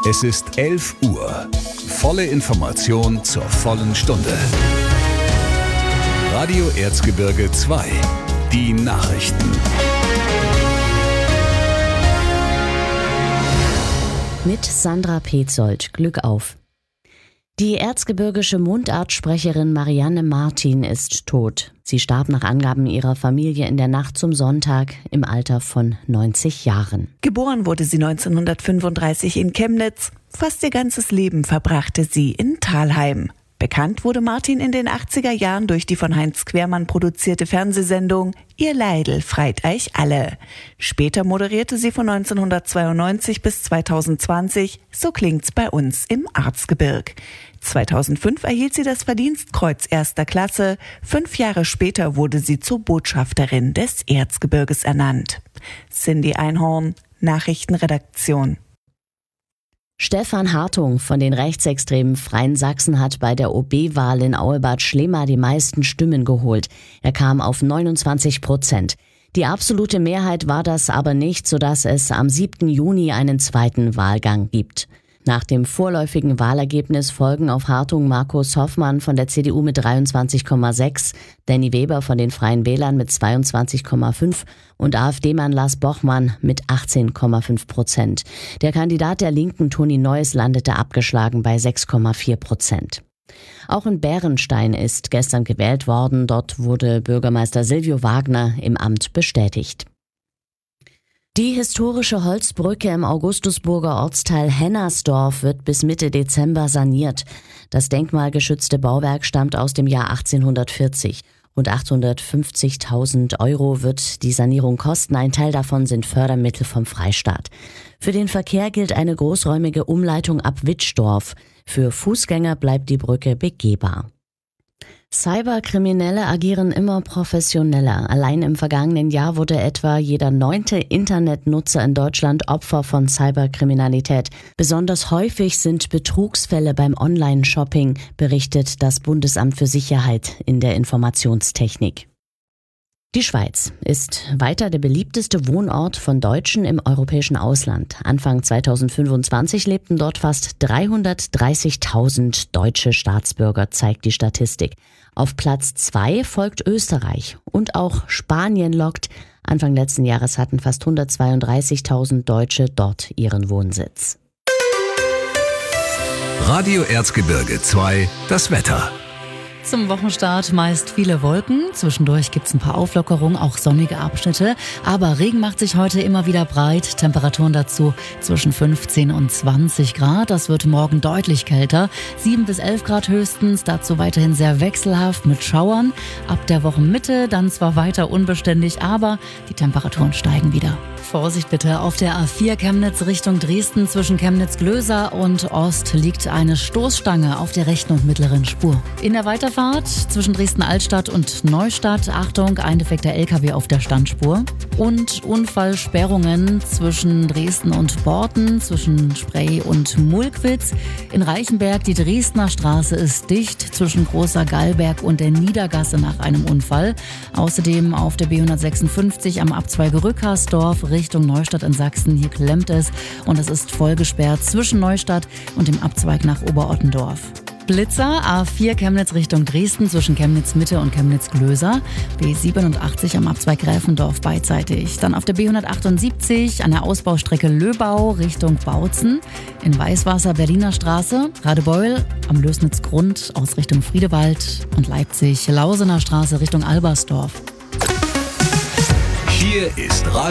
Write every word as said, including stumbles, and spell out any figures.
Es ist elf Uhr. Volle Information zur vollen Stunde. Radio Erzgebirge zwei. Die Nachrichten. Mit Sandra Petzold. Glück auf. Die erzgebirgische Mundartsprecherin Marianne Martin ist tot. Sie starb nach Angaben ihrer Familie in der Nacht zum Sonntag im Alter von neunzig Jahren. Geboren wurde sie neunzehnhundertfünfunddreißig in Chemnitz. Fast ihr ganzes Leben verbrachte sie in Thalheim. Bekannt wurde Martin in den achtziger Jahren durch die von Heinz Quermann produzierte Fernsehsendung Ihr Leidl freit euch alle. Später moderierte sie von neunzehnhundertzweiundneunzig bis zweitausendzwanzig So klingt's bei uns im Erzgebirg. zweitausendfünf erhielt sie das Verdienstkreuz erster Klasse. Fünf Jahre später wurde sie zur Botschafterin des Erzgebirges ernannt. Cindy Einhorn, Nachrichtenredaktion. Stefan Hartung von den rechtsextremen Freien Sachsen hat bei der O B-Wahl in Auebad Schlema die meisten Stimmen geholt. Er kam auf neunundzwanzig Prozent. Die absolute Mehrheit war das aber nicht, sodass es am siebten Juni einen zweiten Wahlgang gibt. Nach dem vorläufigen Wahlergebnis folgen auf Hartung Markus Hoffmann von der C D U mit dreiundzwanzig Komma sechs, Danny Weber von den Freien Wählern mit zweiundzwanzig Komma fünf und AfD-Mann Lars Bochmann mit achtzehn Komma fünf Prozent. Der Kandidat der Linken Toni Neuss landete abgeschlagen bei sechs Komma vier Prozent. Auch in Bärenstein ist gestern gewählt worden. Dort wurde Bürgermeister Silvio Wagner im Amt bestätigt. Die historische Holzbrücke im Augustusburger Ortsteil Hennersdorf wird bis Mitte Dezember saniert. Das denkmalgeschützte Bauwerk stammt aus dem Jahr achtzehnhundertvierzig. Rund achthundertfünfzigtausend Euro wird die Sanierung kosten. Ein Teil davon sind Fördermittel vom Freistaat. Für den Verkehr gilt eine großräumige Umleitung ab Witschdorf. Für Fußgänger bleibt die Brücke begehbar. Cyberkriminelle agieren immer professioneller. Allein im vergangenen Jahr wurde etwa jeder neunte Internetnutzer in Deutschland Opfer von Cyberkriminalität. Besonders häufig sind Betrugsfälle beim Online-Shopping, berichtet das Bundesamt für Sicherheit in der Informationstechnik. Die Schweiz ist weiter der beliebteste Wohnort von Deutschen im europäischen Ausland. Anfang zweitausendfünfundzwanzig lebten dort fast dreihundertdreißigtausend deutsche Staatsbürger, zeigt die Statistik. Auf Platz zwei folgt Österreich und auch Spanien lockt. Anfang letzten Jahres hatten fast hundertzweiunddreißigtausend Deutsche dort ihren Wohnsitz. Radio Erzgebirge zwei, das Wetter. Zum Wochenstart meist viele Wolken. Zwischendurch gibt's ein paar Auflockerungen, auch sonnige Abschnitte. Aber Regen macht sich heute immer wieder breit. Temperaturen dazu zwischen fünfzehn und zwanzig Grad. Das wird morgen deutlich kälter. sieben bis elf Grad höchstens. Dazu weiterhin sehr wechselhaft mit Schauern. Ab der Wochenmitte dann zwar weiter unbeständig, aber die Temperaturen steigen wieder. Vorsicht bitte, auf der A vier Chemnitz Richtung Dresden zwischen Chemnitz-Glöser und Ost liegt eine Stoßstange auf der rechten und mittleren Spur. In der Weiterfahrt zwischen Dresden-Altstadt und Neustadt, Achtung, ein defekter L K W auf der Standspur. Und Unfallsperrungen zwischen Dresden und Borten, zwischen Sprey und Mulkwitz. In Reichenberg, die Dresdner Straße ist dicht zwischen Großer Gallberg und der Niedergasse nach einem Unfall. Außerdem auf der B hundertsechsundfünfzig am Abzweig Rückersdorf Richtung Neustadt in Sachsen. Hier klemmt es und es ist voll gesperrt zwischen Neustadt und dem Abzweig nach Oberottendorf. Blitzer, A vier Chemnitz Richtung Dresden zwischen Chemnitz Mitte und Chemnitz Glöser. B siebenundachtzig am Abzweig Gräfendorf beidseitig. Dann auf der B hundertachtundsiebzig an der Ausbaustrecke Löbau Richtung Bautzen. In Weißwasser Berliner Straße. Radebeul am Lößnitzgrund aus Richtung Friedewald. Und Leipzig Lausener Straße Richtung Albersdorf. Hier ist Radio